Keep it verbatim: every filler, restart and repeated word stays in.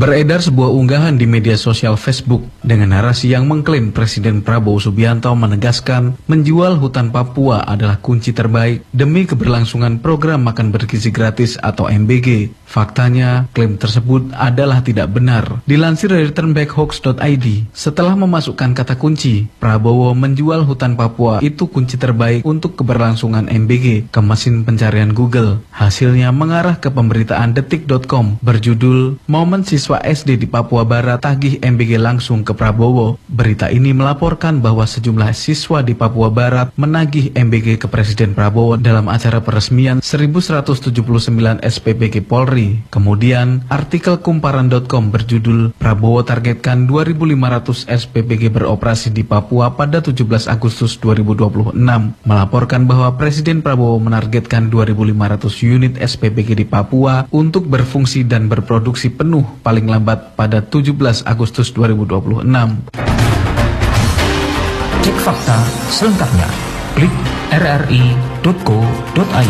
Beredar sebuah unggahan di media sosial Facebook dengan narasi yang mengklaim Presiden Prabowo Subianto menegaskan menjual hutan Papua adalah kunci terbaik demi keberlangsungan program makan bergizi gratis atau M B G. Faktanya, klaim tersebut adalah tidak benar. Dilansir dari turnbackhoax dot i d, setelah memasukkan kata kunci, Prabowo menjual hutan Papua itu kunci terbaik untuk keberlangsungan M B G ke mesin pencarian Google. Hasilnya mengarah ke pemberitaan detik dot com berjudul Momen Siswa S D di Papua Barat tagih M B G langsung ke Prabowo. Berita ini melaporkan bahwa sejumlah siswa di Papua Barat menagih M B G ke Presiden Prabowo dalam acara peresmian seribu seratus tujuh puluh sembilan S P B G Polri. Kemudian, artikel kumparan dot com berjudul Prabowo targetkan dua ribu lima ratus S P B G beroperasi di Papua pada tujuh belas Agustus dua ribu dua puluh enam melaporkan bahwa Presiden Prabowo menargetkan dua ribu lima ratus unit S P B G di Papua untuk berfungsi dan berproduksi penuh paling lambat pada tujuh belas Agustus dua ribu dua puluh enam. Cek fakta selengkapnya. Klik r r i dot co dot i d.